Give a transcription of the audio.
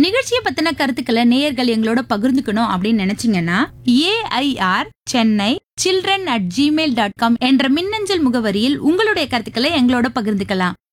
நிகழ்ச்சியை பத்தின கருத்துக்களை நேயர்கள் எங்களோட பகிர்ந்துக்கணும் அப்படின்னு நினைச்சீங்கன்னா AIR Chennai children@gmail.com என்ற மின்னஞ்சல் முகவரியில் உங்களுடைய கருத்துக்களை எங்களோட பகிர்ந்துக்கலாம்.